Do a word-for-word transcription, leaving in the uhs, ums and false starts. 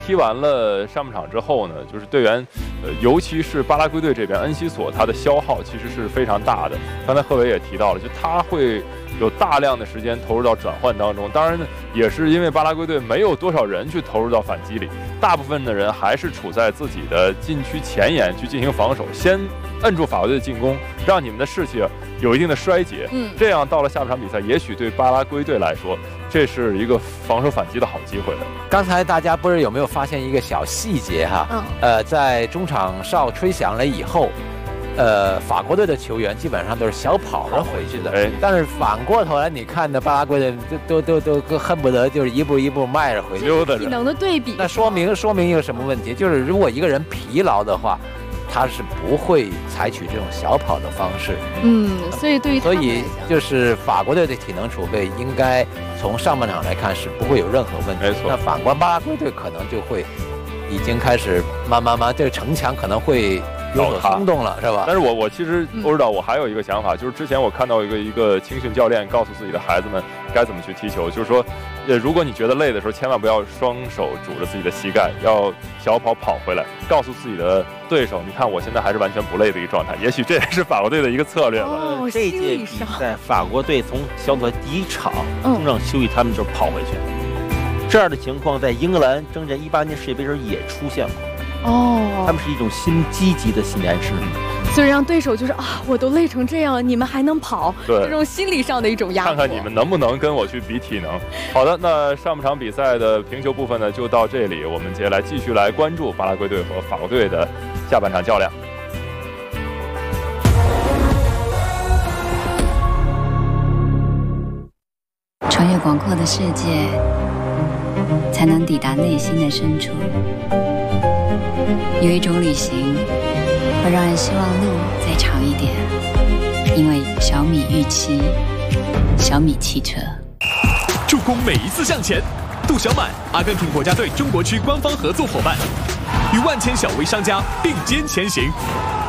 踢完了上半场之后呢，就是队员，呃，尤其是巴拉圭队这边，恩西索他的消耗其实是非常大的。刚才贺伟也提到了，就他会有大量的时间投入到转换当中。当然呢，也是因为巴拉圭队没有多少人去投入到反击里，大部分的人还是处在自己的禁区前沿去进行防守，先摁住法国队的进攻，让你们的士气有一定的衰竭。嗯，这样到了下半场比赛，也许对巴拉圭队来说，这是一个防守反击的好机会了。 刚才大家不知道有没有发现一个小细节哈？嗯，呃，在中场哨吹响了以后，呃，法国队的球员基本上都是小跑着回去的。哎，但是反过头来，你看的巴拉圭的都都都都恨不得就是一步一步迈着回去。 溜达着。体能的对比， 那说明说明一个什么问题？就是如果一个人疲劳的话，他是不会采取这种小跑的方式。 嗯，所以对于所以就是法国队的体能储备应该从上半场来看是不会有任何问题。 没错。 那反观巴拉圭队可能就会已经开始慢慢慢这个城墙可能会有所松动了，是吧？ 但是我我其实欧指导我还有一个想法，就是之前我看到一个一个青训教练告诉自己的孩子们该怎么去踢球，就是说，呃，如果你觉得累的时候，千万不要双手拄着自己的膝盖，要小跑跑回来，告诉自己的对手，你看我现在还是完全不累的一个状态。也许这也是法国队的一个策略吧。 哦， 这届比赛法国队从小组赛第一场中场休息，他们就跑回去。这样的情况在英格兰征战一八年世界杯时也出现过。哦，他们是一种新积极的心理暗示， 所以让对手就是啊，我都累成这样了，你们还能跑，这种心理上的一种压迫。 看看你们能不能跟我去比体能。好的，那上半场比赛的评球部分呢，就到这里。我们接下来继续来关注巴拉圭队和法国队的下半场较量。 穿越广阔的世界，才能抵达内心的深处。有一种旅行会让人希望路再长一点，因为小米预期，小米汽车助攻每一次向前。杜小满，阿根廷国家队中国区官方合作伙伴，与万千小微商家并肩前行。